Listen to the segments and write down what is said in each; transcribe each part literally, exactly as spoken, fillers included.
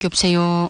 여보세요.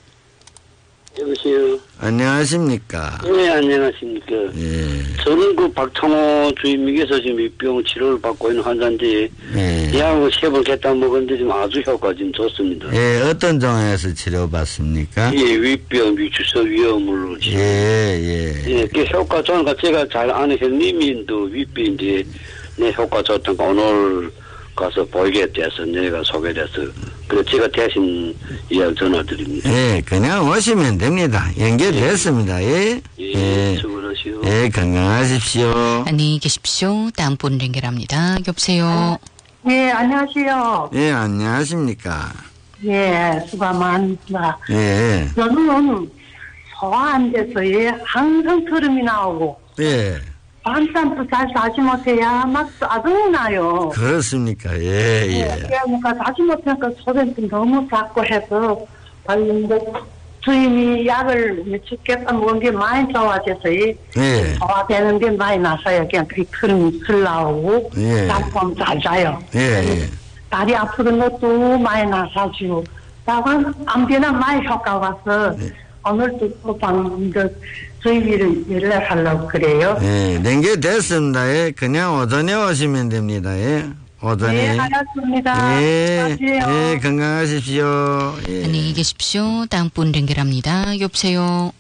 여보세요. 안녕하십니까. 네, 안녕하십니까. 예. 저는 그 박창호 주임님께서 지금 입병 치료를 받고 있는 환자인데, 예. 약을 세 번 깼다 먹었는데 지금 아주 효과가 지금 좋습니다. 예, 어떤 정황에서 치료받습니까? 예, 위병, 위추서 위염으로 지금. 예, 예. 예, 그 효과 좋으니까 제가 잘 아는 형님인도 위병인데, 내 효과 좋다니까 오늘 가서 보이게 돼서 내가 소개돼서, 그래서 제가 대신 이야기 전화드립니다. 예, 그냥 오시면 됩니다. 연결됐습니다. 예. 예, 예. 수고하시오. 예, 건강하십시오. 안녕히 계십시오. 다음 분 연결합니다. 여보세요. 예, 안녕하세요. 예, 안녕하십니까. 예, 수고 많습니다. 예. 저는 소화 안 돼서 예, 항상 트름이 나오고 예. 밤잠도 잘 자지 못해야 막 짜증이 나요. 그렇습니까. 예, 예. 그러니까 자지 못하니까 소변도 너무 자꾸 해서 근데 주임이 약을 며칠 깼다 먹은 게 많이 좋아져서 예. 예. 소화되는 게 많이 나서요. 그냥 그 트름이 덜 나오고 예. 잠좀 잘 자요. 예, 예. 다리 아프던 것도 많이 나서지고 다만 암비나 많이 효과가 와서 네. 오늘도 또 방금 저희를 연락하려고 그래요. 예, 연결됐습니다. 예, 그냥 오전에 오시면 됩니다. 예. 오전에. 네, 알았습니다. 예, 수고하세요. 예, 건강하십시오. 예. 안녕히 계십시오. 다음 분 연결합니다. 여보세요.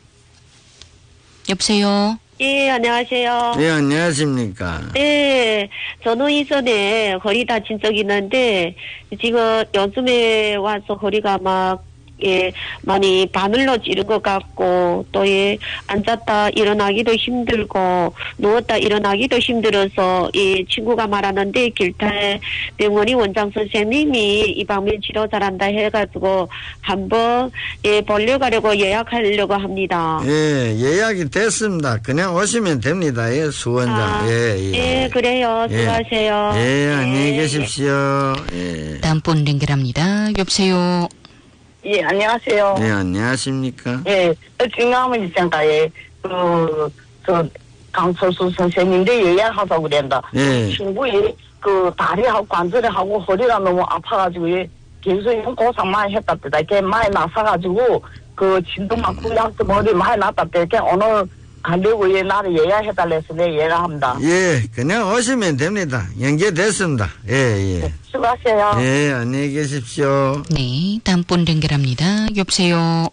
여보세요. 예, 안녕하세요. 예, 안녕하십니까. 예, 저는 이전에 허리 다친 적이 있는데, 지금 요즘에 와서 허리가 막, 예, 많이 바늘로 찌른 것 같고, 또 예, 앉았다 일어나기도 힘들고, 누웠다 일어나기도 힘들어서, 이 친구가 말하는데, 길탈 병원이 원장 선생님이 이 방면 치료 잘한다 해가지고, 한번, 예, 보려 가려고 예약하려고 합니다. 예, 예약이 됐습니다. 그냥 오시면 됩니다. 예, 수원장. 아, 예, 예. 예, 그래요. 예. 수고하세요. 예, 안녕히 예, 계십시오. 예. 다음 분 연결합니다. 여보세요. 예, 안녕하세요. 예, 안녕하십니까. 예, 중요한 있잖아. 예, 그, 저, 강철수 선생님들 예약하자고 그랬다. 예. 친구의 그 다리하고 관절하고 허리가 너무 아파가지고, 예, 계속 고생 많이 했답니다. 이렇게 많이 나서가지고, 그 진도 맞고 약도 머리 많이 났답니다. 이렇게 오늘 가려고 예, 나를 예약해달래서 내 예약합니다. 예, 그냥 오시면 됩니다. 연결됐습니다. 예, 예. 수고하세요. 예, 안녕히 계십시오. 네, 다음 분 연결합니다. 여보세요.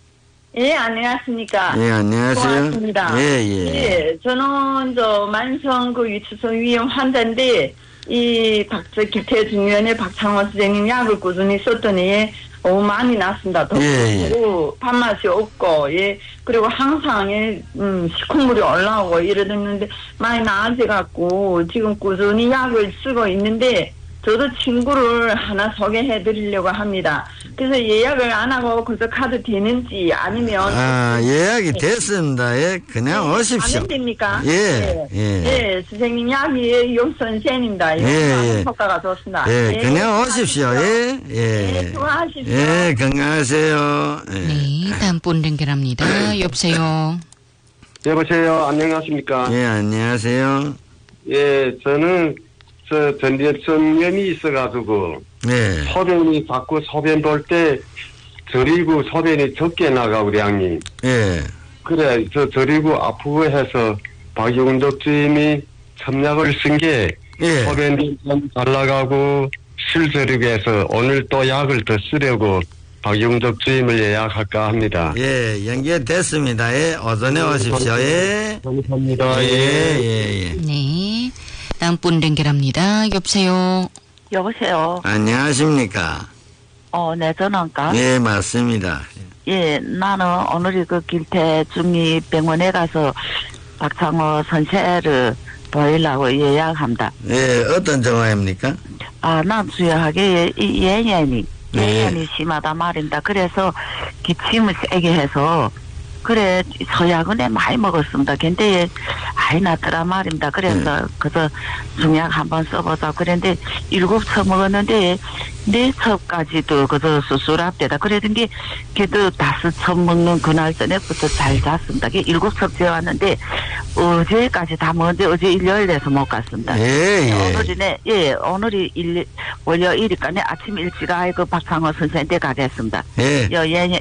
예, 안녕하십니까. 예, 안녕하세요. 고맙습니다. 예, 예. 예, 저는 저 만성 그 위추성 위염 환자인데 이 박저 기태 중년의 박창호 선생님 약을 꾸준히 썼더니 너무 많이 났습니다. 더 예, 그리고 밥맛이 없고 예 그리고 항상 예, 음, 식후물이 올라오고 이러는데 많이 나아져 갖고 지금 꾸준히 약을 쓰고 있는데 저도 친구를 하나 소개해 드리려고 합니다. 그래서 예약을 안 하고 그저 카드 되는지 아니면 아, 예약이 됐습니다. 예, 그냥 네, 오십시오. 하면 됩니까? 예, 예. 예. 예, 선생님 약이 용 선생입니다. 예, 예. 효과가 좋습니다. 예, 그냥 오십시오. 예, 예. 예, 수고하십시오. 예, 건강하세요. 예. 네, 다음 분 연결합니다. 여보세요. 여보세요. 안녕하십니까. 예, 안녕하세요. 예, 저는 저 전전염이 있어가지고 네. 소변이 자꾸 소변 볼 때 저리고 소변이 적게 나가 우리 양님. 예. 그래 저 저리고 아프고 해서 박용덕 주임이 첨약을 쓴 게 예. 소변이 좀 잘 나가고 실저리고 해서 오늘 또 약을 더 쓰려고 박용덕 주임을 예약할까 합니다. 예, 연결됐습니다. 예, 오전에 오십시오. 예. 감사합니다. 예, 예, 예. 네, 다음 분 연결합니다. 여보세요. 여보세요. 안녕하십니까. 어, 네, 전화인가? 예, 맞습니다. 예, 나는 오늘이 그 길태 중립병원에 가서 박창호 선생을 보이려고 예약합니다. 예, 어떤 정화입니까? 아, 난 주요하게 이 예년이, 네. 예년이 심하다 말입니다. 그래서 기침을 세게 해서, 그래, 서약은에 많이 먹었습니다. 근데, 아이 나더라 말입니다. 그래서, 네. 그래서 중약 한번 써보자. 그랬는데, 일곱 첩 먹었는데, 네 첩까지도 그저 수술합니다. 그랬던 게, 그래도 다섯 첩 먹는 그날 저녁부터 잘 잤습니다. 그 일곱 첩 재웠는데, 어제까지 다 먹었는데, 어제 일요일에서 못 갔습니다. 예, 예. 오늘이네, 예, 오늘이 일, 월요일이니까 아침 일찍 아이고 박창호 선생한테 가겠습니다. 예. 여, 예,